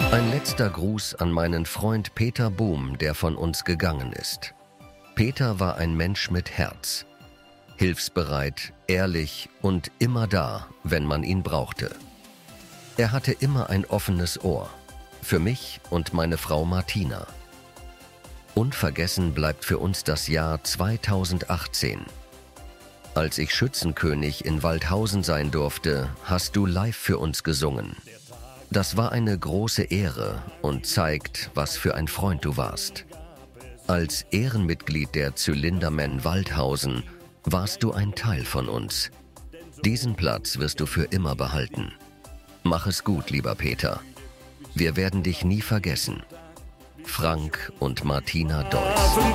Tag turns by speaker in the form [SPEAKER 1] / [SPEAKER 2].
[SPEAKER 1] Ein letzter Gruß an meinen Freund Peter Bohm, der von uns gegangen ist. Peter war ein Mensch mit Herz. Hilfsbereit, ehrlich und immer da, wenn man ihn brauchte. Er hatte immer ein offenes Ohr. Für mich und meine Frau Martina. Unvergessen bleibt für uns das Jahr 2018. Als ich Schützenkönig in Waldhausen sein durfte, hast du live für uns gesungen. Das war eine große Ehre und zeigt, was für ein Freund du warst. Als Ehrenmitglied der Zylindermen Waldhausen warst du ein Teil von uns. Diesen Platz wirst du für immer behalten. Mach es gut, lieber Peter. Wir werden dich nie vergessen. Frank und Martina Deuss.